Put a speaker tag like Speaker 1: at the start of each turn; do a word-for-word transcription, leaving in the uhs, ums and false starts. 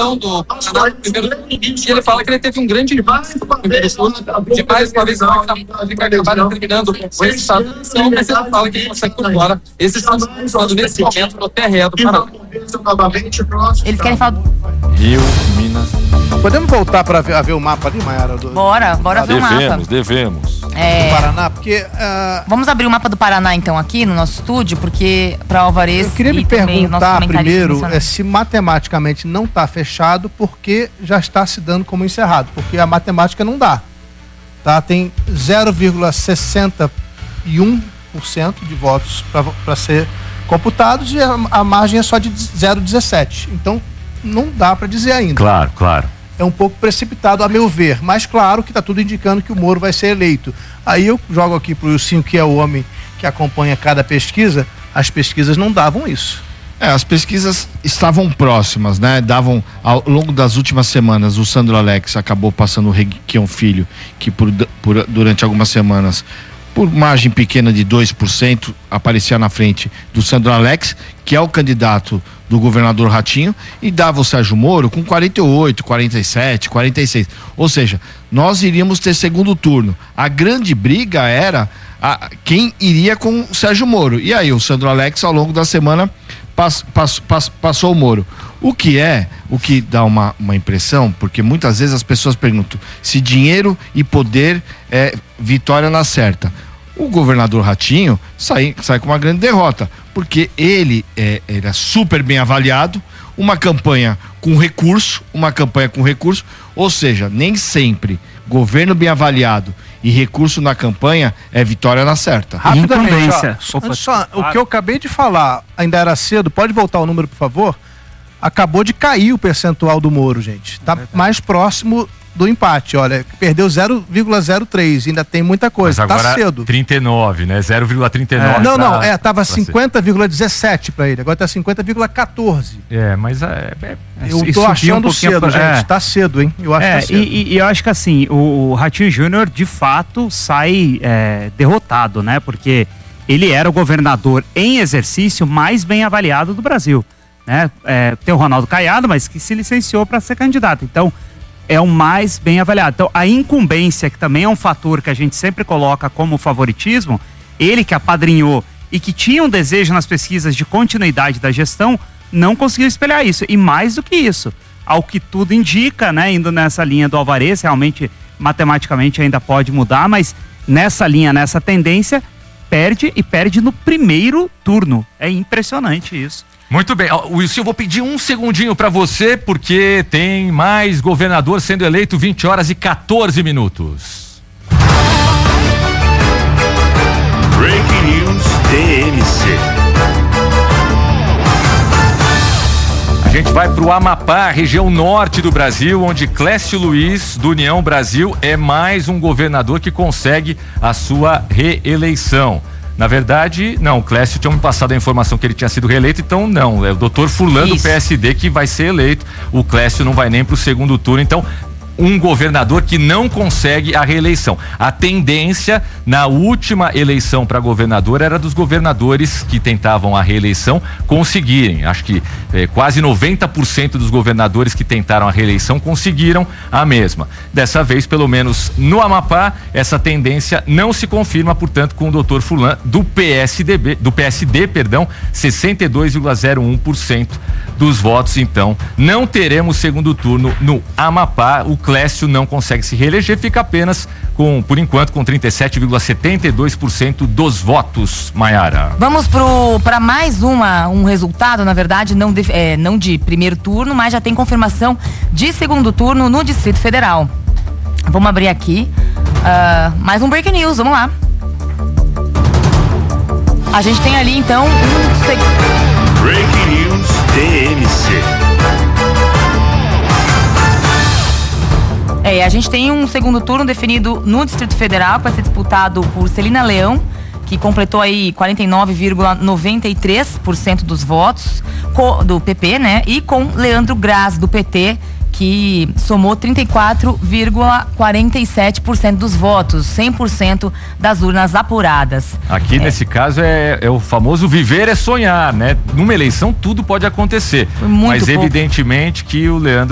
Speaker 1: situação do primeiro e ele fala que ele teve um grande impacto de mais uma vez fica acabar terminando com esse estado, mas ele fala que ele consegue por fora esse estado nesse momento no terreno do Paraná.
Speaker 2: Eles querem falar
Speaker 3: Rio, Minas.
Speaker 4: Podemos voltar para ver, ver o mapa ali, Mayara? Do...
Speaker 2: Bora, bora ver o mapa.
Speaker 3: Devemos, devemos.
Speaker 2: É...
Speaker 4: Do Paraná, porque... Uh...
Speaker 2: Vamos abrir o mapa do Paraná, então, aqui no nosso estúdio, porque para Alvarez...
Speaker 4: Eu queria me perguntar primeiro é, se matematicamente não está fechado, porque já está se dando como encerrado, porque a matemática não dá. Tá? Tem zero vírgula sessenta e um por cento de votos para ser computados e a, a margem é só de zero vírgula dezessete. Então, não dá para dizer ainda.
Speaker 3: Claro, claro.
Speaker 4: É um pouco precipitado, a meu ver, mas claro que está tudo indicando que o Moro vai ser eleito. Aí eu jogo aqui para o Ilcinho, que é o homem que acompanha cada pesquisa, as pesquisas não davam isso.
Speaker 5: É, as pesquisas estavam próximas, né? Davam, ao longo das últimas semanas, o Sandro Alex acabou passando o Requião Filho, que por, por, durante algumas semanas, por margem pequena de dois por cento, aparecia na frente do Sandro Alex, que é o candidato do governador Ratinho, e dava o Sérgio Moro com quarenta e oito, quarenta e sete, quarenta e seis. Ou seja, nós iríamos ter segundo turno. A grande briga era a, quem iria com o Sérgio Moro. E aí o Sandro Alex, ao longo da semana, pass, pass, pass, passou o Moro. O que é, o que dá uma, uma impressão, porque muitas vezes as pessoas perguntam se dinheiro e poder é vitória na certa. O governador Ratinho sai, sai com uma grande derrota, porque ele é, ele é super bem avaliado, uma campanha com recurso, uma campanha com recurso, ou seja, nem sempre governo bem avaliado e recurso na campanha é vitória na certa.
Speaker 4: Rapidamente, ó, Opa, só, o que eu acabei de falar, ainda era cedo, pode voltar o número, por favor? Acabou de cair o percentual do Moro, gente. Tá é mais próximo do empate, olha, perdeu zero vírgula zero três, ainda tem muita coisa,
Speaker 3: mas agora
Speaker 4: tá cedo.
Speaker 3: trinta e nove, né? zero vírgula trinta e nove.
Speaker 4: É. Não, pra, não, é, tava cinquenta vírgula dezessete para ele, agora tá cinquenta vírgula quatorze.
Speaker 3: É, mas é, é,
Speaker 4: eu tô achando um cedo, pra, gente, é. tá cedo, hein? Eu acho
Speaker 6: é,
Speaker 4: que tá cedo.
Speaker 6: E, e eu acho que assim, o, o Ratinho Júnior de fato sai é, derrotado, né? Porque ele era o governador em exercício mais bem avaliado do Brasil, né? É, tem o Ronaldo Caiado, mas que se licenciou para ser candidato, então é o mais bem avaliado. Então, a incumbência, que também é um fator que a gente sempre coloca como favoritismo, ele que apadrinhou e que tinha um desejo nas pesquisas de continuidade da gestão, não conseguiu espelhar isso. E mais do que isso, ao que tudo indica, né, indo nessa linha do Alvarez, realmente, matematicamente ainda pode mudar, mas nessa linha, nessa tendência, perde e perde no primeiro turno. É impressionante isso.
Speaker 3: Muito bem, Wilson, eu vou pedir um segundinho para você, porque tem mais governador sendo eleito, vinte horas e quatorze minutos.
Speaker 7: Breaking News T M C.
Speaker 3: A gente vai para o Amapá, região norte do Brasil, onde Clécio Luiz, do União Brasil, é mais um governador que consegue a sua reeleição. Na verdade, não, o Clécio tinha me passado a informação que ele tinha sido reeleito, então não, é o doutor Furlan do P S D que vai ser eleito, o Clécio não vai nem para o segundo turno, então um governador que não consegue a reeleição. A tendência na última eleição para governador era dos governadores que tentavam a reeleição conseguirem. Acho que eh, quase noventa por cento dos governadores que tentaram a reeleição conseguiram a mesma. Dessa vez, pelo menos no Amapá, essa tendência não se confirma, portanto, com o doutor Furlan do P S D B, do P S D, perdão, sessenta e dois vírgula zero um por cento dos votos. Então, não teremos segundo turno no Amapá. O Clécio não consegue se reeleger, fica apenas com, por enquanto, com trinta e sete vírgula setenta e dois por cento dos votos, Mayara.
Speaker 2: Vamos para mais uma, um resultado, na verdade, não de, é, não de primeiro turno, mas já tem confirmação de segundo turno no Distrito Federal. Vamos abrir aqui uh, mais um Breaking News, vamos lá. A gente tem ali, então, um... Seg...
Speaker 7: Breaking News T M C.
Speaker 2: É, a gente tem um segundo turno definido no Distrito Federal, que vai ser disputado por Celina Leão, que completou aí quarenta e nove vírgula noventa e três por cento dos votos do P P, né? E com Leandro Graz, do P T, que somou trinta e quatro vírgula quarenta e sete por cento dos votos, cem por cento das urnas apuradas.
Speaker 3: Aqui, é. nesse caso, é, é o famoso viver é sonhar, né? Numa eleição tudo pode acontecer,
Speaker 2: Muito
Speaker 3: mas
Speaker 2: pouco.
Speaker 3: evidentemente que o Leandro